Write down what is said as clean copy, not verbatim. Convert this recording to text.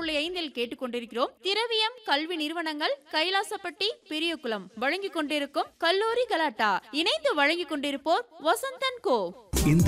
101.5 கேட்டுக்கொண்டிருக்கிறோம். திரவியம் கல்வி நிறுவனங்கள் கைலாசப்பட்டி பெரியகுளம் வழங்கிக் கொண்டிருக்கும் கல்லூரி கலாட்டா. இணைந்து வழங்கிக் கொண்டிருப்போர் வசந்தன் கோ.